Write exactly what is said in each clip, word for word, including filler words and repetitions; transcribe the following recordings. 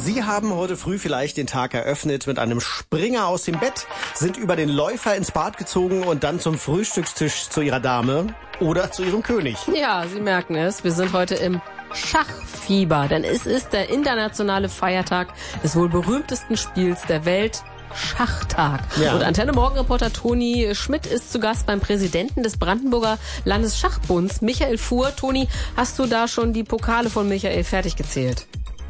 Sie haben heute früh vielleicht den Tag eröffnet mit einem Springer aus dem Bett, sind über den Läufer ins Bad gezogen und dann zum Frühstückstisch zu Ihrer Dame oder zu Ihrem König. Ja, Sie merken es, wir sind heute im Schachfieber, denn es ist der internationale Feiertag des wohl berühmtesten Spiels der Welt, Schachtag. Ja. Und Antenne-Morgenreporter Toni Schmidt ist zu Gast beim Präsidenten des Brandenburger Landesschachbunds, Michael Fuhr. Toni, hast du da schon die Pokale von Michael fertig gezählt?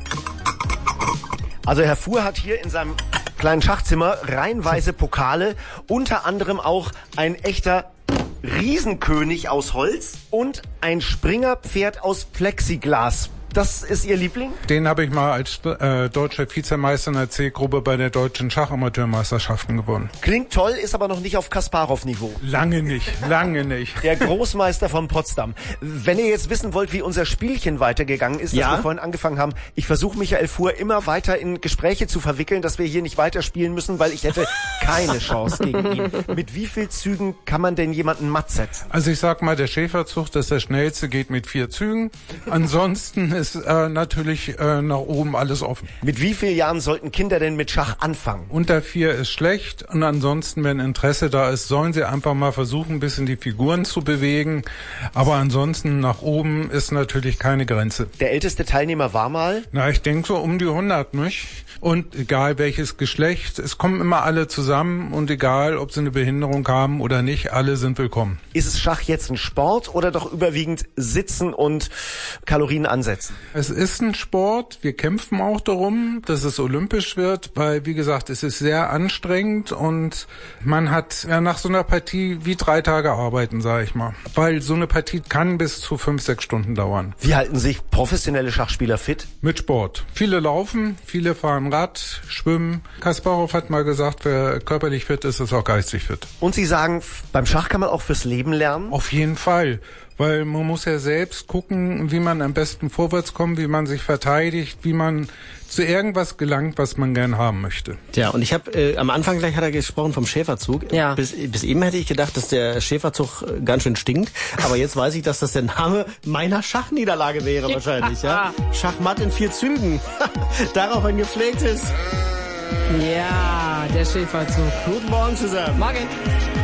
Also Herr Fuhr hat hier in seinem kleinen Schachzimmer reihenweise Pokale, unter anderem auch ein echter Riesenkönig aus Holz und ein Springerpferd aus Plexiglas. Das ist Ihr Liebling? Den habe ich mal als äh, deutscher Vizemeister in der C-Gruppe bei der deutschen Schachamateurmeisterschaften gewonnen. Klingt toll, ist aber noch nicht auf Kasparow-Niveau. Lange nicht, lange nicht. Der Großmeister von Potsdam. Wenn ihr jetzt wissen wollt, wie unser Spielchen weitergegangen ist, ja? das wir vorhin angefangen haben, ich versuche Michael Fuhr immer weiter in Gespräche zu verwickeln, dass wir hier nicht weiterspielen müssen, weil ich hätte keine Chance gegen ihn. Mit wie vielen Zügen kann man denn jemanden matt setzen? Also ich sag mal, der Schäferzug, das ist der schnellste, geht mit vier Zügen. Ansonsten ist äh, natürlich äh, nach oben alles offen. Mit wie vielen Jahren sollten Kinder denn mit Schach anfangen? Unter vier ist schlecht und ansonsten, wenn Interesse da ist, sollen sie einfach mal versuchen, ein bisschen die Figuren zu bewegen. Aber ansonsten nach oben ist natürlich keine Grenze. Der älteste Teilnehmer war mal? Na, ich denke so um die hundert, nicht? Und egal welches Geschlecht, es kommen immer alle zusammen und egal, ob sie eine Behinderung haben oder nicht, alle sind willkommen. Ist es Schach jetzt ein Sport oder doch überwiegend Sitzen und Kalorien ansetzen? Es ist ein Sport. Wir kämpfen auch darum, dass es olympisch wird, weil, wie gesagt, es ist sehr anstrengend und man hat ja nach so einer Partie wie drei Tage arbeiten, sage ich mal. Weil so eine Partie kann bis zu fünf, sechs Stunden dauern. Wie halten sich professionelle Schachspieler fit? Mit Sport. Viele laufen, viele fahren Rad, schwimmen. Kasparow hat mal gesagt, wer körperlich fit ist, ist auch geistig fit. Und Sie sagen, beim Schach kann man auch fürs Leben lernen? Auf jeden Fall. Weil man muss ja selbst gucken, wie man am besten vorwärts kommt, wie man sich verteidigt, wie man zu irgendwas gelangt, was man gern haben möchte. Ja, und ich habe äh, am Anfang gleich hat er gesprochen vom Schäferzug. Ja. Bis, bis eben hätte ich gedacht, dass der Schäferzug äh, ganz schön stinkt. Aber jetzt weiß ich, dass das der Name meiner Schachniederlage wäre wahrscheinlich. Ja? Schachmatt in vier Zügen. Darauf ein gepflegtes... Ja, der Schäferzug. Guten Morgen zusammen. Morgen.